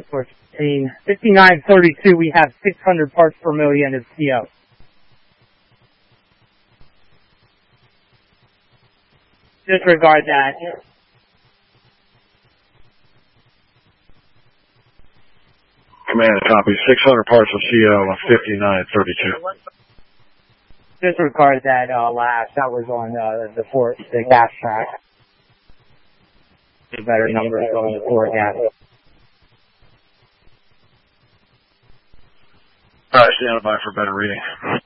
14. 5932, we have 600 parts per million of CO. Disregard that. Command copy. 600 parts of CO on 5932. Disregard that last. That was on the gas track. A better number on the floor gas. Alright, stand by for better reading.